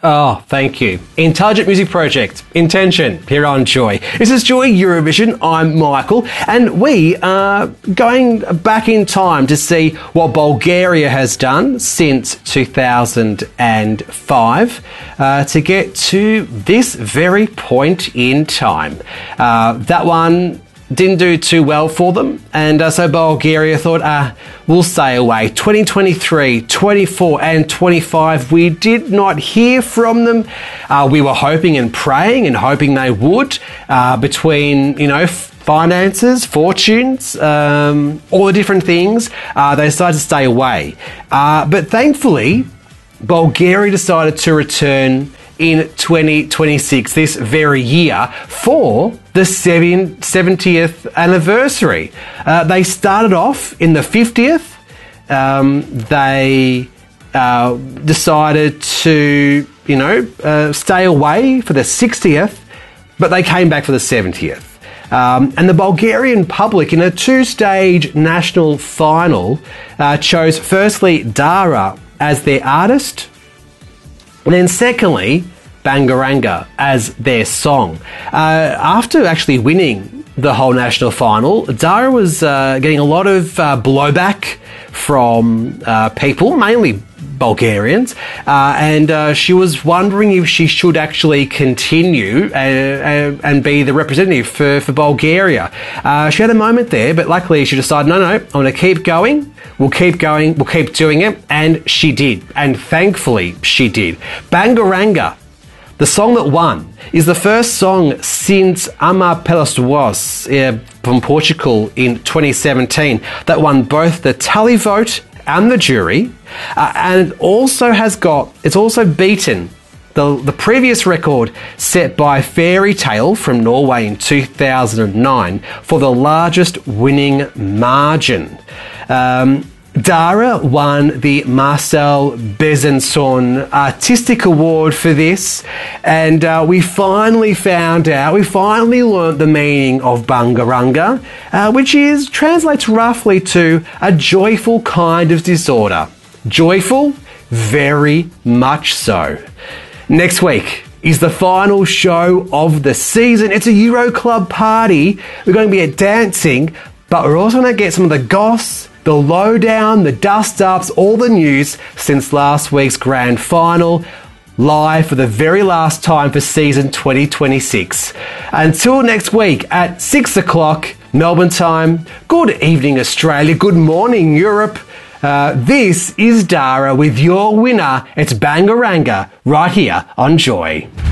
Oh, thank you. Intelligent Music Project, Intention, here on Joy. This is Joy Eurovision. I'm Michael, and we are going back in time to see what Bulgaria has done since 2005 to get to this very point in time. That one didn't do too well for them, and so Bulgaria thought, we'll stay away. 2023, 24 and 25, we did not hear from them. We were hoping and praying and hoping they would, between, finances, fortunes, all the different things. They decided to stay away. But thankfully, Bulgaria decided to return in 2026, this very year, for the 70th anniversary. They started off in the 50th. They decided to, stay away for the 60th, but they came back for the 70th. And the Bulgarian public, in a two-stage national final, chose firstly Dara as their artist, and then secondly, Bangaranga as their song. After actually winning the whole national final, Dara was getting a lot of blowback from people, mainly Bulgarians, and she was wondering if she should actually continue and be the representative for Bulgaria. She had a moment there, but luckily she decided, no, I'm going to keep going. We'll keep going. We'll keep doing it. And she did. And thankfully, she did. Bangaranga, the song that won, is the first song since Ama Pelas Duas from Portugal in 2017 that won both the tally vote and the jury, and it's also beaten the previous record set by Fairy Tale from Norway in 2009 for the largest winning margin. Dara won the Marcel Bezençon Artistic Award for this, and we finally learned the meaning of Bangaranga, which translates roughly to a joyful kind of disorder. Joyful? Very much so. Next week is the final show of the season. It's a Euro Club party. We're going to be dancing, but we're also going to get some of the goss, the lowdown, the dust-ups, all the news since last week's grand final, live for the very last time for season 2026. Until next week at 6 o'clock Melbourne time, good evening Australia, good morning Europe. This is Dara with your winner. It's Bangaranga right here on Joy.